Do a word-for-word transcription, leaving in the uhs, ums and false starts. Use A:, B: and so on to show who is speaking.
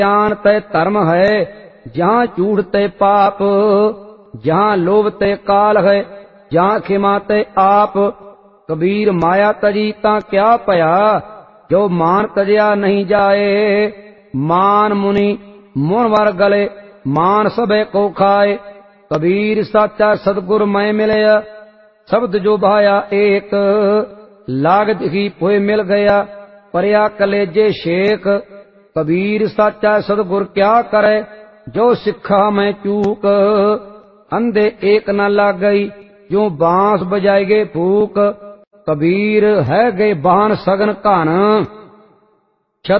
A: ज्ञान ते धर्म है, जहाँ झूठ ते पाप, जहाँ लोभ ते काल है, जहाँ खिमा ते आप। कबीर माया तजी ता क्या पया, जो मान तजया नहीं जाए। मान मुनि मुन वर गले, मान सबे को खाए। कबीर साचा सतगुर मैं मिले, शब्द जो भाया एक। लागत ही पोए मिल गया, परया कलेजे शेख। कबीर साचा सतगुर क्या करे, जो सिखा मैं चूक। अंधे एक न लाग गई, जो बांस बजाएगे फूक। कबीर है गए बाण सगन कान,